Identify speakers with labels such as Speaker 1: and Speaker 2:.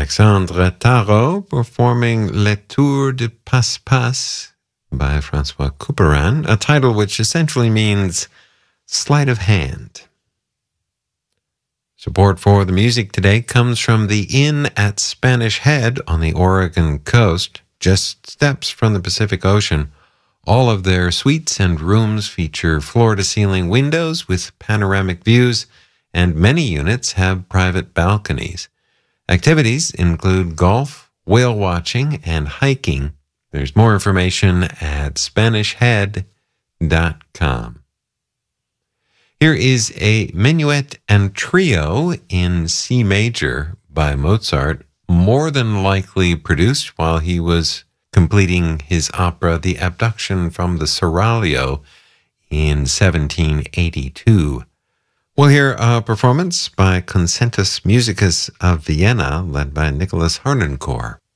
Speaker 1: Alexandre Tarot performing Les Tours de Passe-Passe by Francois Couperin, a title which essentially means sleight of hand. Support for the music today comes from the Inn at Spanish Head on the Oregon coast, just steps from the Pacific Ocean. All of their suites and rooms feature floor-to-ceiling windows with panoramic views, and many units have private balconies. Activities include golf, whale watching, and hiking. There's more information at SpanishHead.com. Here is a minuet and trio in C major by Mozart, more than likely produced while he was completing his opera The Abduction from the Seraglio in 1782. We'll hear a performance by Concentus Musicus of Vienna, led by Nicholas Harnoncourt.